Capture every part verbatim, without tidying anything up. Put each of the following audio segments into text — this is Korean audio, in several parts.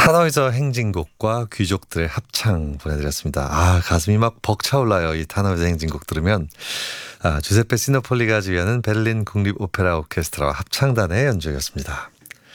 타노이저 행진곡과 귀족들의 합창 보내드렸습니다. 아, 가슴이 막 벅차올라요. 이 타노이저 행진곡 들으면. 아, 주세페 시노폴리가 지휘하는 베를린 국립 오페라 오케스트라와 합창단의 연주였습니다.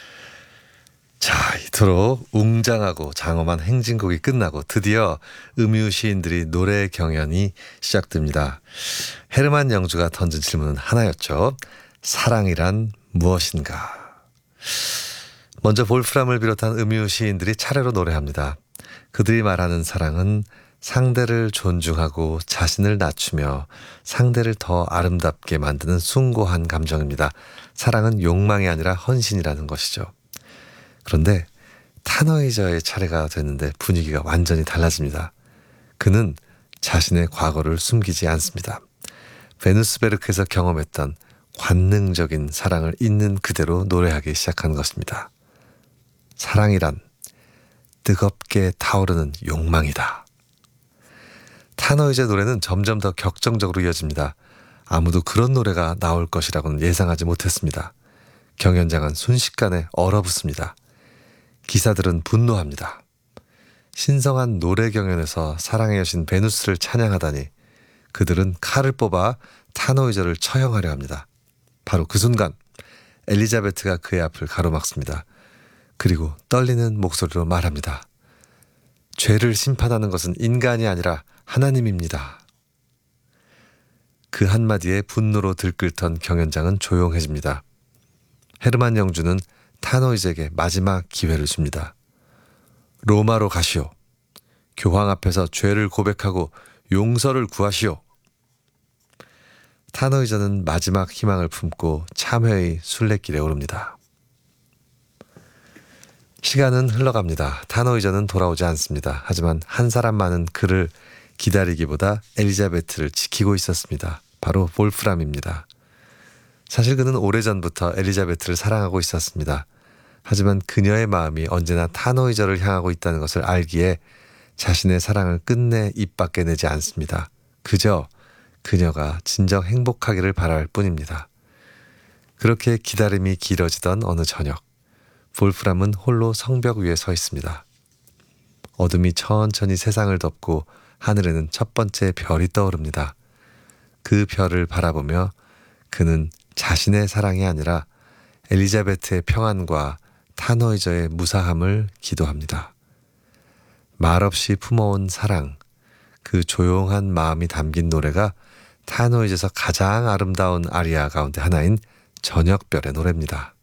자, 이토록 웅장하고 장엄한 행진곡이 끝나고 드디어 음유 시인들이 노래 경연이 시작됩니다. 헤르만 영주가 던진 질문은 하나였죠. 사랑이란 무엇인가? 먼저 볼프람을 비롯한 음유 시인들이 차례로 노래합니다. 그들이 말하는 사랑은 상대를 존중하고 자신을 낮추며 상대를 더 아름답게 만드는 숭고한 감정입니다. 사랑은 욕망이 아니라 헌신이라는 것이죠. 그런데 타노이저의 차례가 됐는데 분위기가 완전히 달라집니다. 그는 자신의 과거를 숨기지 않습니다. 베누스베르크에서 경험했던 관능적인 사랑을 있는 그대로 노래하기 시작한 것입니다. 사랑이란 뜨겁게 타오르는 욕망이다. 타노이저 노래는 점점 더 격정적으로 이어집니다. 아무도 그런 노래가 나올 것이라고는 예상하지 못했습니다. 경연장은 순식간에 얼어붙습니다. 기사들은 분노합니다. 신성한 노래 경연에서 사랑의 여신 베누스를 찬양하다니 그들은 칼을 뽑아 타노이저를 처형하려 합니다. 바로 그 순간 엘리자베트가 그의 앞을 가로막습니다. 그리고 떨리는 목소리로 말합니다. 죄를 심판하는 것은 인간이 아니라 하나님입니다. 그 한마디에 분노로 들끓던 경연장은 조용해집니다. 헤르만 영주는 타노이저에게 마지막 기회를 줍니다. 로마로 가시오. 교황 앞에서 죄를 고백하고 용서를 구하시오. 타노이저는 마지막 희망을 품고 참회의 순례길에 오릅니다. 시간은 흘러갑니다. 타노이저는 돌아오지 않습니다. 하지만 한 사람만은 그를 기다리기보다 엘리자베트를 지키고 있었습니다. 바로 볼프람입니다. 사실 그는 오래전부터 엘리자베트를 사랑하고 있었습니다. 하지만 그녀의 마음이 언제나 타노이저를 향하고 있다는 것을 알기에 자신의 사랑을 끝내 입 밖에 내지 않습니다. 그저 그녀가 진정 행복하기를 바랄 뿐입니다. 그렇게 기다림이 길어지던 어느 저녁, 볼프람은 홀로 성벽 위에 서 있습니다. 어둠이 천천히 세상을 덮고 하늘에는 첫 번째 별이 떠오릅니다. 그 별을 바라보며 그는 자신의 사랑이 아니라 엘리자베트의 평안과 타노이저의 무사함을 기도합니다. 말없이 품어온 사랑, 그 조용한 마음이 담긴 노래가 타노이저에서 가장 아름다운 아리아 가운데 하나인 저녁별의 노래입니다.